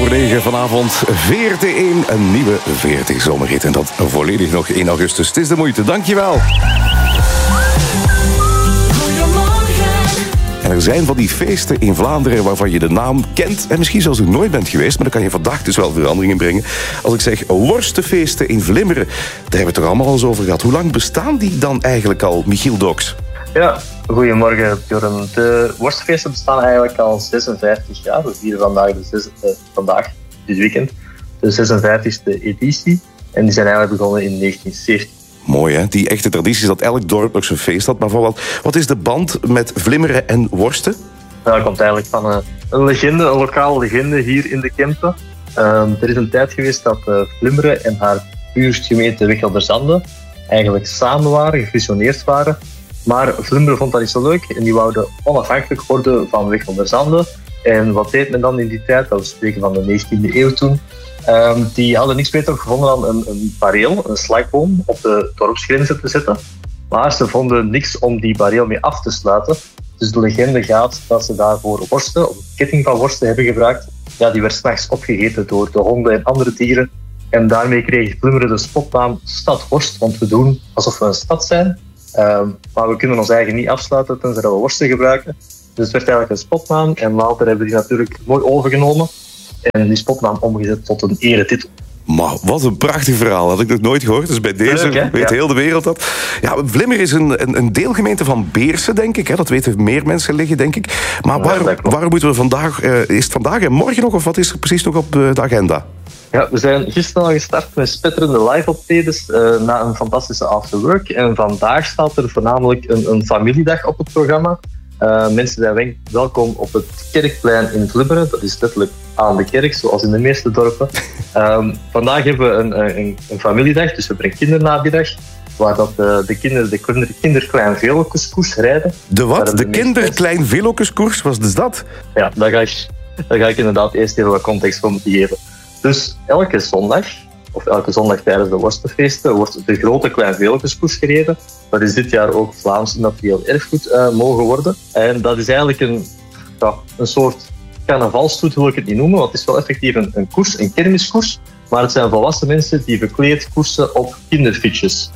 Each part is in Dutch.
9 vanavond VRT1, een nieuwe VRT-zomerrit. En dat volledig nog in augustus. Het is de moeite, dankjewel. En er zijn van die feesten in Vlaanderen waarvan je de naam kent en misschien zelfs nog nooit bent geweest, maar dan kan je vandaag dus wel verandering in brengen. Als ik zeg worstenfeesten in Vlimmeren, daar hebben we het er allemaal al eens over gehad. Hoe lang bestaan die dan eigenlijk al, Michiel Doks? Ja, goedemorgen Björn. De worstenfeesten bestaan eigenlijk al 56 jaar. We vieren vandaag, dit weekend, de 56e editie. En die zijn eigenlijk begonnen in 1970. Mooi, hè? Die echte traditie is dat elk dorp nog zijn feest had. Maar wat is de band met Vlimmeren en worsten? Nou, dat komt eigenlijk van een legende, een lokale legende hier in de Kempen. Er is een tijd geweest dat Vlimmeren en haar buurtgemeente Wichelderzande eigenlijk samen waren, gefusioneerd waren. Maar Vlimmeren vond dat niet zo leuk en die wouden onafhankelijk worden van Wichelderzande. En wat deed men dan in die tijd? Dat we spreken van de 19e eeuw toen. Die hadden niks beter gevonden dan een bareel, een slagboom, op de dorpsgrenzen te zetten. Maar ze vonden niks om die bareel mee af te sluiten. Dus de legende gaat dat ze daarvoor worsten, of een ketting van worsten hebben gebruikt. Ja, die werd 's nachts opgegeten door de honden en andere dieren. En daarmee kreeg Vlimmeren de spotnaam Stad Worst, want we doen alsof we een stad zijn. Maar we kunnen ons eigen niet afsluiten tenzij we worsten gebruiken. Dus het werd eigenlijk een spotnaam en later hebben we die natuurlijk mooi overgenomen. En die spotnaam omgezet tot een eretitel. Maar wat een prachtig verhaal. Had ik nog nooit gehoord. Dus bij deze leuk, weet heel de wereld dat. Ja, Vlimmeren is een deelgemeente van Beersen, denk ik. Hè? Dat weten meer mensen liggen, denk ik. Maar waarom moeten we vandaag... is het vandaag en morgen nog? Of wat is er precies nog op de agenda? Ja, we zijn gisteren al gestart met spetterende live-optredens na een fantastische afterwork. En vandaag staat er voornamelijk een familiedag op het programma. Mensen zijn welkom op het Kerkplein in Vlimmeren. Dat is letterlijk aan de kerk, zoals in de meeste dorpen. Vandaag hebben we een familiedag, dus we brengen kindernamiddag, waar de kinderen de kinderkleinvelokoeskoers rijden. De wat? De kinderkleinvelokoeskoers? Wat is dat? Ja, daar ga ik inderdaad eerst even wat context voor moeten geven. Dus elke zondag tijdens de worstenfeesten wordt de grote kleinvelokoeskoers gereden. Dat is dit jaar ook Vlaams immaterieel erfgoed mogen worden. En dat is eigenlijk een soort carnavalsstoet, wil ik het niet noemen, want het is wel effectief een koers, een kermiskoers. Maar het zijn volwassen mensen die verkleed koersen op kinderfietsjes.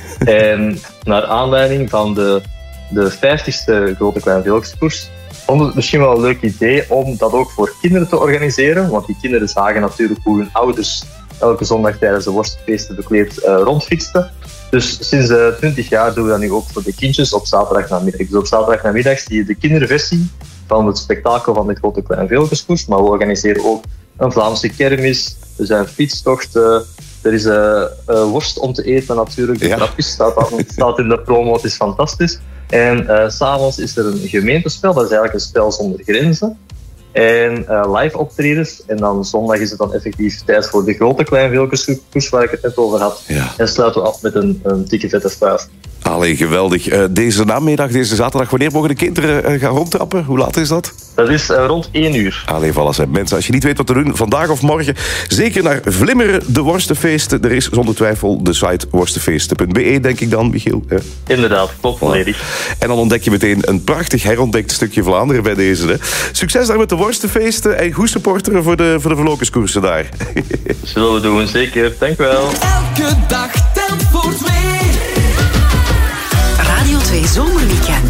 En naar aanleiding van de 50ste grote kleinvelokoeskoers vond het misschien wel een leuk idee om dat ook voor kinderen te organiseren. Want die kinderen zagen natuurlijk hoe hun ouders elke zondag tijdens de worstenfeesten bekleed rondfietsten. Dus sinds 20 jaar doen we dat nu ook voor de kindjes op zaterdagnamiddag. Dus op zaterdagnamiddag zie je de kinderversie van het spektakel van de grote kleinvelokoeskoers. Maar we organiseren ook een Vlaamse kermis. Er zijn fietstochten. Er is worst om te eten natuurlijk. De trapjes staat in de promo. Het is fantastisch. En 's avonds is er een gemeentespel. Dat is eigenlijk een spel zonder grenzen. En live optredens. En dan zondag is het dan effectief tijd voor de grote kleinvelokoeskoers waar ik het net over had. Ja. En sluiten we af met een dikke vette vuist. Allee, geweldig. Deze namiddag, deze zaterdag, wanneer mogen de kinderen gaan rondtrappen? Hoe laat is dat? Dat is rond 1 uur. Allee, voilà, mensen, als je niet weet wat te doen, vandaag of morgen, zeker naar Vlimmeren, de worstenfeesten. Er is zonder twijfel de site worstenfeesten.be, denk ik dan, Michiel. Inderdaad, klopt volledig. En dan ontdek je meteen een prachtig herontdekt stukje Vlaanderen bij deze. Hè. Succes daar met de worstenfeesten en goed supporteren voor de velokoeskoersen daar. Zullen we doen, zeker. Dank u wel. Elke dag telt voor 2. Radio 2 Zomerweekend.